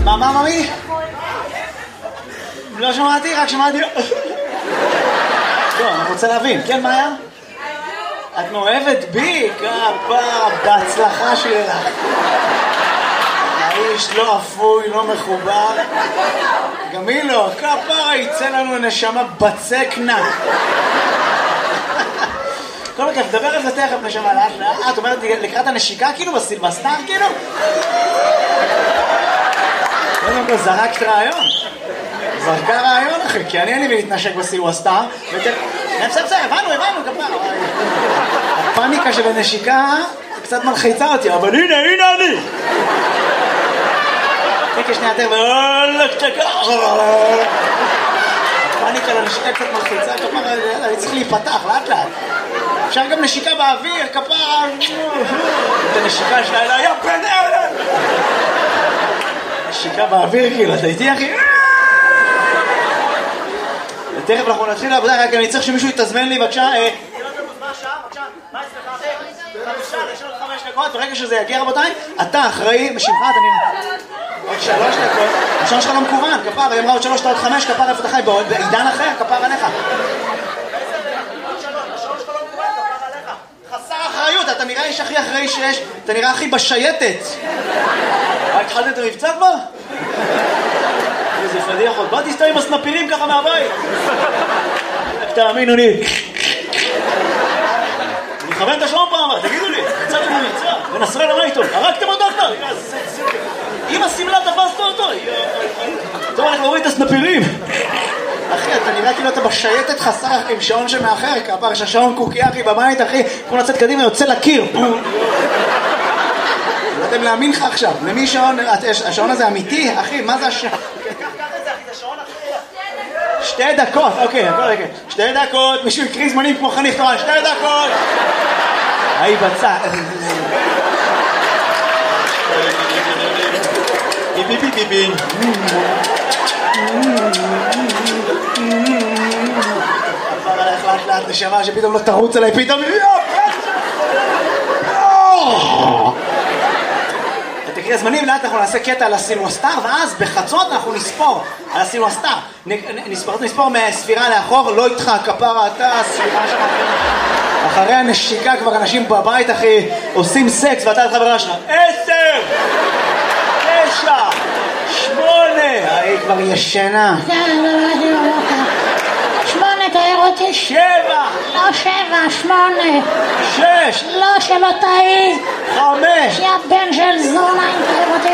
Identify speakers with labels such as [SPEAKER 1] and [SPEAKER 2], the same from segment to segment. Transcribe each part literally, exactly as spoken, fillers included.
[SPEAKER 1] מה, מה, ממי? לא שמעתי, רק שמעתי... לא, אני רוצה להבין. כן, מה היה? את מאוהבת בי? כפרה, בהצלחה שלך. האיש לא אפוי, לא מחובר. גם היא לא, כפרה, יצא לנו נשמה בצקנה. כל מקרה, תדבר על זה תכף נשמה לאט לאט. את אומרת לקראת הנשיקה כאילו בסילבסטר כאילו? קודם כל זרקת רעיון. זרקה רעיון אחי, כי אני אין לי להתנשק בסילבסטר. בסדר, בסדר, הבנו, הבנו, כפרה. הפאניקה של הנשיקה קצת מלחיצה אותי, אבל הנה, הנה אני. תקי שנייה יותר ואולק צ'קה. הפאניקה לנשיקה קצת מלחיצה, כפרה, אני צריך להיפתח לאט לאט. אפשר גם נשיקה באוויר, כפרה. את הנשיקה שלה אלה, יא בן אלה. נשיקה באוויר, כאילו, אתה איתי אחי? תכף אנחנו נתחיל לעבודה, רק אני צריך שמישהו יתזמן לי, בבקשה. ברגע שזה יגיע רבותיי, אתה אחראי, משמך אתה נראה עוד שלוש דקות, השעון שלך לא מקוון, כפר, היא אמרה עוד שלוש, עוד חמש, כפר איפה אתה חי, בעידן אחר, כפר עליך חסר אחריות, אתה נראה איש הכי אחראי שיש, אתה נראה הכי בשייטת. התחלת את המבצע כבר? איזה פדיח עוד, באתי סתם עם הסנפירים ככה מהבית. תאמינו לי, אני מכוון את השעון פעם, תגידו לי, יצאתם למבצע, ונסרה למה איתו, הרגתם אותו כבר, אם הסמלה תפסת אותו, טוב, אנחנו רואים את הסנפירים. אחי, אתה נראה כאילו אתה בשייטת חסר עם שעון שמאחר, כפר שהשעון קוקי אחי בבית, אחי, כמו לצאת קדימה, יוצא לקיר. לא יודעים להאמין לך עכשיו, למי שעון, השעון הזה אמיתי, אחי, מה זה השעון? שתי דקות, אוקיי, שתי דקות, מישהו יקריא זמנים כמו חניך תורן, שתי דקות. היי בצע. ביבי ביבי ביבי. עבר עליך לאט לאט נשמה שפתאום לא תרוץ עליי, פתאום... תקריא הזמנים, לאט אנחנו נעשה קטע על הסילבסטר, ואז בחצות אנחנו נספור על הסילבסטר. נספור מהספירה לאחור, לא איתך, כפרה אתה, הספירה שלך. אחרי הנשיקה כבר אנשים בבית, אחי, עושים סקס, ואתה לחברה שלך. עשר! תשע! שמונה! היא כבר ישנה.
[SPEAKER 2] שמונה, תאר אותי.
[SPEAKER 1] שבע!
[SPEAKER 2] לא שבע, שמונה.
[SPEAKER 1] שש!
[SPEAKER 2] לא, שלא תאי.
[SPEAKER 1] חמש!
[SPEAKER 2] יא בן של זונה, תאר אותי.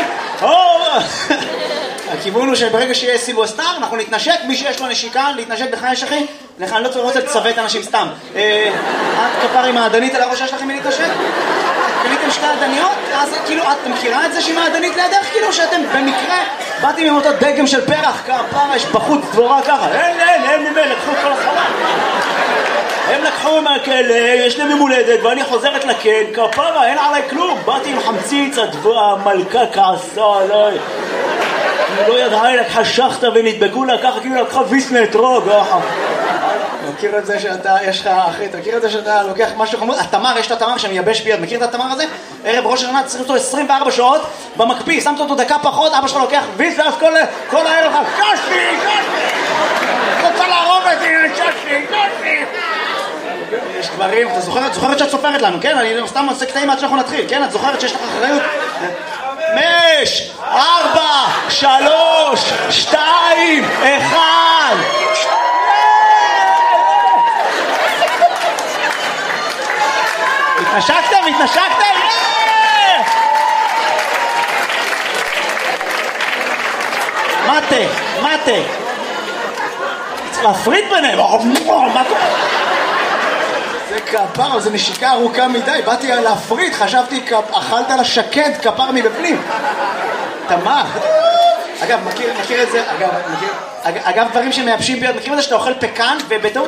[SPEAKER 1] הכיוון הוא שברגע שיהיה סילבסטר, אנחנו נתנשק, מי שיש לו נשיקה, להתנשק בך יש אחי, לך אני לא רוצה לצוות אנשים סתם. את כפר עם העדנית על הראש יש לכם מי להתנשק? קניתם שתי עדניות? אז כאילו, את מכירה את זה שהיא מעדנית לידך? כאילו שאתם במקרה באתם עם אותו דגם של פרח, כפר יש בחוץ דבורה ככה. אין, אין, אין ממי, לקחו את כל החלל. הם לקחו מהכלא, יש להם ממולדת, ואני חוזרת לכן, כפרה, אין עליי כלום. באתי עם חמציץ, המלכה כעסה עליי. היא לא ידעה, היא לקחה שחטה ונדבקו לה ככה, כאילו לקחה ויסנה אתרוג, ככה. מכיר את זה שאתה, יש לך, אחי, אתה מכיר את זה שאתה לוקח משהו חמוד? התמר, יש את התמר שמייבש ביד, מכיר את התמר הזה? ערב ראש השנה, צריך אותו עשרים וארבע שעות במקפיא, שמת אותו דקה פחות, אבא שלך לוקח ויס, ואז כל, כל הערב לך, קשי, קשי! רוצה להרוג אותי, קשי, קשי! יש דברים, אתה זוכרת, זוכרת שאת סופרת לנו, כן? אני סתם עושה קטעים עד שאנחנו נתחיל, כן? את זוכרת שיש לך אחריות? חמש, ארבע, שלוש, שתיים, אחד. התנשקתם? התנשקתם? מטה, מטה. צריך להפריד ביניהם. מה קורה? זה כפר, זה נשיקה ארוכה מדי, באתי להפריד, חשבתי, אכלת לה שקד כפר מבפנים. תמר. אגב, מכיר, מכיר את זה, אגב, מכיר, אגב, דברים שמייבשים ביד, מכיר את זה שאתה אוכל פקן, ובטעות